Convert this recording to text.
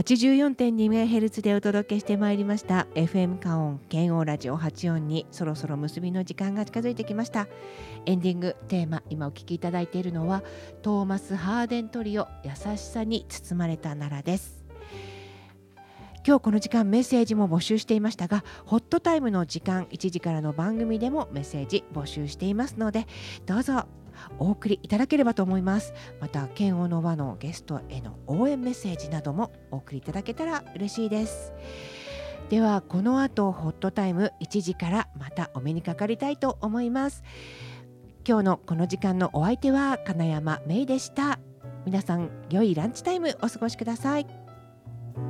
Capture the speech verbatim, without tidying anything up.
はちじゅうよんてんにメガヘルツ でお届けしてまいりました エフエム カオン剣王ラジオはちじゅうよんにそろそろ結びの時間が近づいてきました。エンディングテーマ、今お聴きいただいているのはトーマス・ハーデントリオ、優しさに包まれたならです。今日この時間メッセージも募集していましたが、ホットタイムの時間いちじからの番組でもメッセージ募集していますので、どうぞお送りいただければと思います。また剣王の輪のゲストへの応援メッセージなどもお送りいただけたら嬉しいです。ではこの後ホットタイムいちじからまたお目にかかりたいと思います。今日のこの時間のお相手は金山芽衣でした。皆さん良いランチタイムお過ごしください。